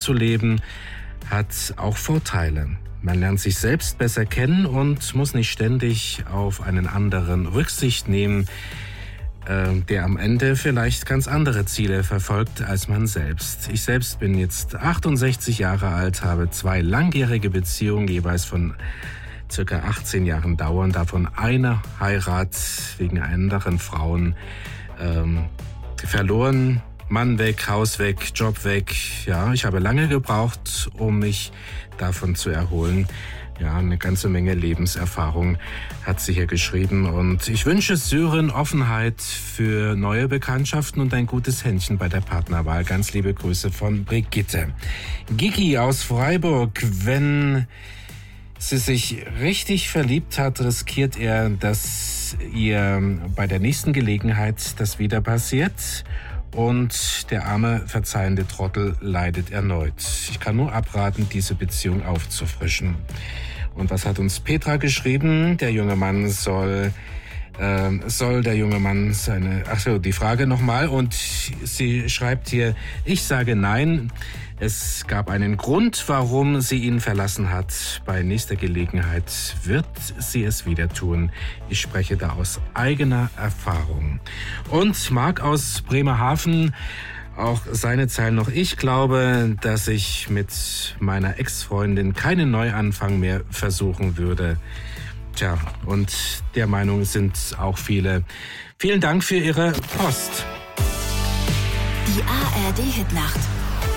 zu leben hat auch Vorteile. Man lernt sich selbst besser kennen und muss nicht ständig auf einen anderen Rücksicht nehmen, der am Ende vielleicht ganz andere Ziele verfolgt als man selbst. Ich selbst bin jetzt 68 Jahre alt, habe 2 langjährige Beziehungen, jeweils von circa 18 Jahren dauern, davon eine Heirat wegen anderen Frauen verloren. Mann weg, Haus weg, Job weg. Ja, ich habe lange gebraucht, um mich davon zu erholen. Ja, eine ganze Menge Lebenserfahrung hat sie hier geschrieben. Und ich wünsche Sören Offenheit für neue Bekanntschaften und ein gutes Händchen bei der Partnerwahl. Ganz liebe Grüße von Brigitte. Gigi aus Freiburg, wenn sie sich richtig verliebt hat, riskiert er, dass ihr bei der nächsten Gelegenheit das wieder passiert. Und der arme, verzeihende Trottel leidet erneut. Ich kann nur abraten, diese Beziehung aufzufrischen. Und was hat uns Petra geschrieben? Der junge Mann soll der junge Mann die Frage nochmal. Und sie schreibt hier, ich sage nein. Es gab einen Grund, warum sie ihn verlassen hat. Bei nächster Gelegenheit wird sie es wieder tun. Ich spreche da aus eigener Erfahrung. Und Marc aus Bremerhaven, auch seine Zeilen noch. Ich glaube, dass ich mit meiner Ex-Freundin keinen Neuanfang mehr versuchen würde. Tja, und der Meinung sind auch viele. Vielen Dank für Ihre Post. Die ARD-Hitnacht.